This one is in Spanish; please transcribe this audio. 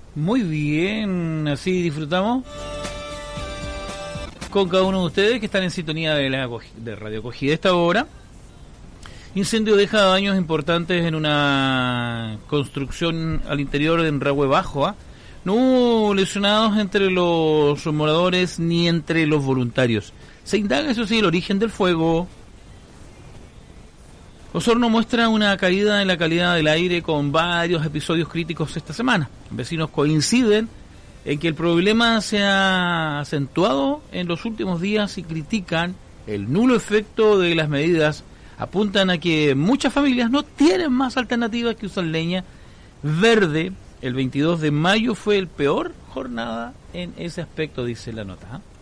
Muy bien, así disfrutamos con cada uno de ustedes que están en sintonía de Radio Acogida. Esta hora, incendio deja daños importantes en una construcción al interior de Enrahue Bajo. No hubo lesionados entre los moradores ni entre los voluntarios. Se indaga, eso sí, el origen del fuego. Osorno muestra una caída en la calidad del aire con varios episodios críticos esta semana. Vecinos coinciden en que el problema se ha acentuado en los últimos días y critican el nulo efecto de las medidas. Apuntan a que muchas familias no tienen más alternativas que usar leña verde. El 22 de mayo fue el peor jornada en ese aspecto, dice la nota.